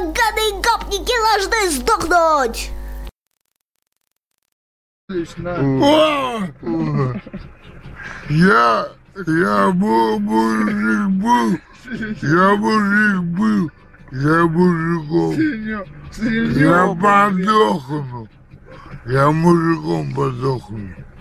поганые гопники должны сдохнуть! Я мужиком. Я подохну. Я мужиком подохну.